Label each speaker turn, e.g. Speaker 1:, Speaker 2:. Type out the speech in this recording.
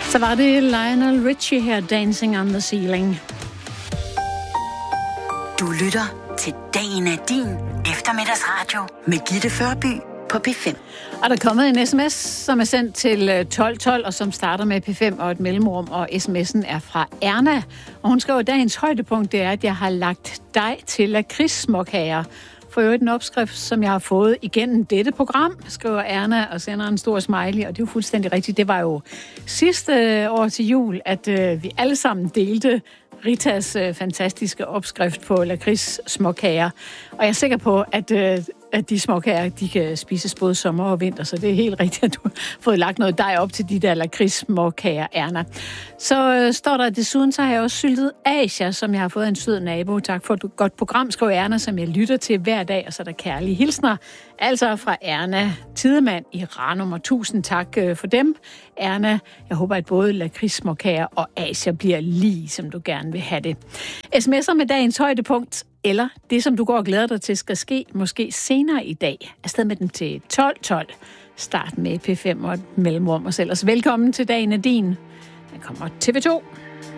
Speaker 1: Så var det Lionel Richie her, Dancing on the Ceiling.
Speaker 2: Du lytter til Dagen er din eftermiddagsradio med Gitte Førby på P5.
Speaker 1: Og der er kommet en sms, som er sendt til 1212, og som starter med P5 og et mellemrum, og sms'en er fra Erna. Og hun skriver, at dagens højdepunkt det er, at jeg har lagt dej til lakridssmåkager. For øvrigt en opskrift, som jeg har fået igennem dette program, skriver Erna og sender en stor smiley, og det er jo fuldstændig rigtigt. Det var jo sidste år til jul, at vi alle sammen delte Ritas fantastiske opskrift på lakridssmåkager. Og jeg er sikker på, at de småkager, de kan spises både sommer og vinter, så det er helt rigtigt, at du har fået lagt noget dej op til de der lakridssmåkager, Erna. Så står der desuden, så har jeg også syltet Asia, som jeg har fået en sød nabo. Tak for et godt program, skriver Erna, som jeg lytter til hver dag, og så er der kærlige hilsner. Altså fra Erna Tidemand i Ranum, og tusind tak for dem, Erna. Jeg håber, at både lakridssmåkager og Asia bliver lige, som du gerne vil have det. SMS'er med dagens højdepunkt, eller det, som du går og glæder dig til, skal ske måske senere i dag. Afsted med dem til 1212. Start med P5 og et mellemrum os ellers. Velkommen til Dagen er din. Der kommer TV2.